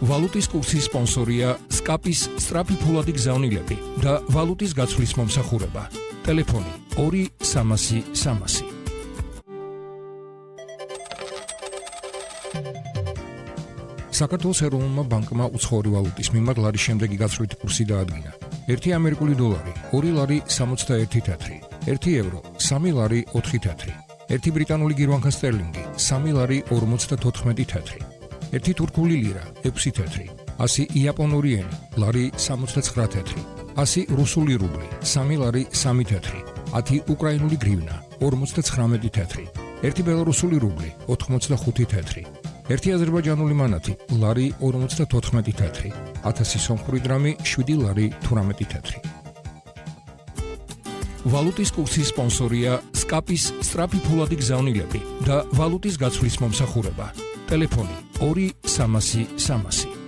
ვალუტის კურსის სპონსორია SCAP-ის სწრაფი ფულადი გზავნილები და ვალუტის გაცვლის მომსახურება. ტელეფონი 2-300-300. საქართველოს ეროვნულმა ბანკმა უცხოური ვალუტის მიმართ ლარის შემდეგი გაცვლითი კურსი დაადგინა. 1 ამერიკული დოლარი 2 ლარი 61 თეთრი, 1 ევრო 3 ლარი 4 თეთრი, 1 ბრიტანული გირვანქა სტერლინგი 3 ლარი 54 თეთრი, 1 თურქული ლირა 6 თეთრი, 100 იაპონური ენი ლარი 69 თეთრი, 100 რუსული რუბლი 3 ლარი 3 თეთრი, 10 უკრაინული გრივნა 59 თეთრი, 1 ბელორუსული რუბლი 85 თეთრი, 1 აზერბაიჯანული მანათი ლარი 54 თეთრი, 1000 სომხური დრამი 7 ლარი 18 თეთრი. ვალუტის კურსის სპონსორია SCAP-ის სწრაფი ფულადი გზავნილები და ვალუტის გაცვლის მომსახურება. ტელეფონი 2-300-300.